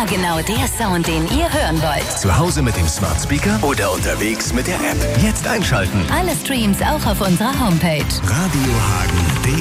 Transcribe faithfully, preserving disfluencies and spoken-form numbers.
Immer genau der Sound, den ihr hören wollt. Zu Hause mit dem Smart Speaker oder unterwegs mit der App. Jetzt einschalten. Alle Streams auch auf unserer Homepage. radiohagen punkt de